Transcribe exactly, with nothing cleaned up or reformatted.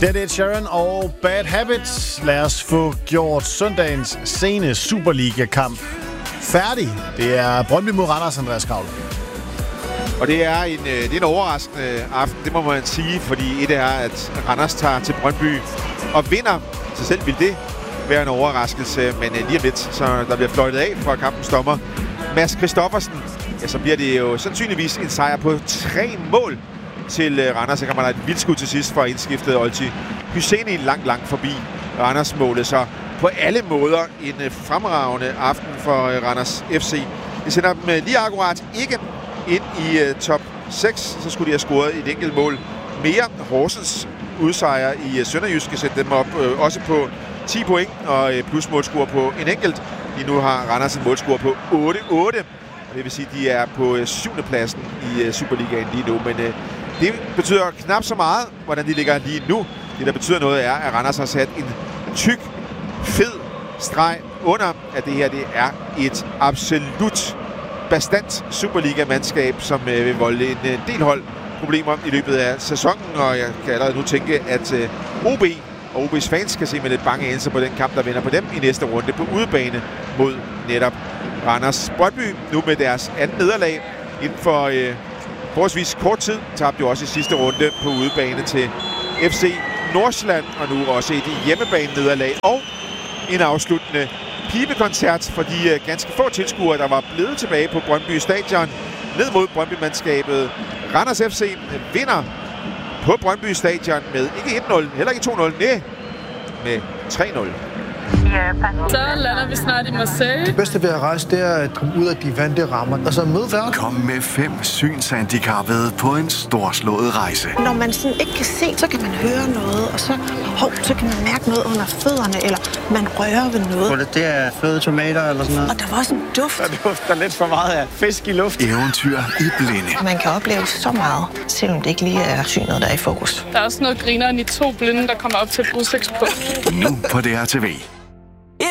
Det er Ed Sheeran og Bad Habits. Lad os få gjort søndagens sene Superliga-kamp færdig. Det er Brøndby mod Randers, Andreas Kravl. Og det er, en, det er en overraskende aften, det må man sige, fordi et er, at Randers tager til Brøndby og vinder. Så selv vil det være en overraskelse, men lige om lidt, så der bliver fløjtet af fra kampens dommer Mads Christoffersen. Ja, så bliver det jo sandsynligvis en sejr på tre mål til Randers. Så kan man have et vildt skud til sidst for indskiftet Olti Hyseni langt, langt forbi Randers-målet. Så på alle måder en fremragende aften for Randers F C. Det sender dem lige akkurat ikke ind i uh, top seks. Så skulle de have scoret et enkelt mål mere. Horsens udsejr i uh, Sønderjysk skal sætte dem op uh, også på ti point og uh, plus målscore på en enkelt. Lige nu har Randers en målscore på otte otte. Det vil sige, at de er på uh, syvende pladsen i uh, Superligaen lige nu. Men uh, det betyder knap så meget, hvordan de ligger lige nu. Det, der betyder noget, er, at Randers har sat en tyk, fed streg under, at det her det er et absolut bastant Superliga-mandskab, som øh, vil volde en øh, del hold problemer i løbet af sæsonen. Og jeg kan allerede nu tænke, at øh, O B og O B's fans kan se med lidt bange anelser på den kamp, der vender på dem i næste runde på udebane mod netop Randers. Brøndby nu med deres anden nederlag inden for øh, forholdsvis kort tid. Tabte jo også i sidste runde på udebane til F C Nordsjælland, og nu også et hjemmebane-nederlag og en afsluttende pibekoncert for de uh, ganske få tilskuere, der var blevet tilbage på Brøndby Stadion ned mod Brøndby-mandskabet. Randers F C vinder på Brøndby Stadion med ikke et nul, heller ikke to nul, nej, med tre nul. Så lander vi snart i Marseille. Det bedste ved at rejse, det er at komme ud af de vante rammer, og så møde verden. Kom med fem synshandicappede på en storslået rejse. Når man sådan ikke kan se, så kan man høre noget, og så, hov, så kan man mærke noget under fødderne, eller man rører ved noget. Det er fløde tomater eller sådan noget. Og der var også en duft. Der dufter lidt for meget af fisk i luft. Eventyr i blinde. Man kan opleve så meget, selvom det ikke lige er synet, der er i fokus. Der er også noget grineren i to blinde, der kommer op til et udsigtspunkt. Nu på D R T V.